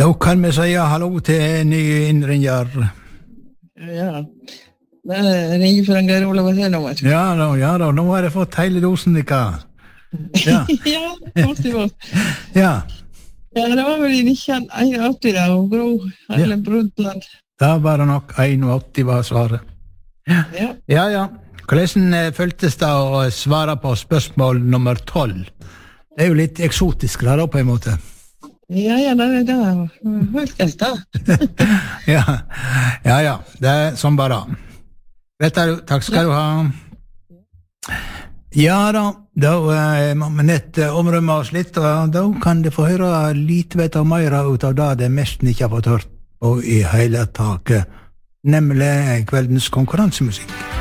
Da kan vi si hallo til nye innringer. Ja, det ringer for en Geir Olav Hesselhammer. Ja da, nå har jeg fått hele dosen ikke. Ja, Ja, godt. ja, Ja, det var vel i 1981 da, og Gro Erlend Brundtland. da var det nok 81 var svaret. Ja. Ja. Hvordan føltes det å svare på spørsmål nummer 12? Det jo litt eksotisk da på en måte. Ja, det var helt da. Ja, det sånn bare. Vet du, takk skal du ha. Ja da må vi nett omrømme oss litt, og da kan du få høre litt mer ut av det mest ikke har fått hørt på i hele taket, nemlig kveldens konkurransemusikk.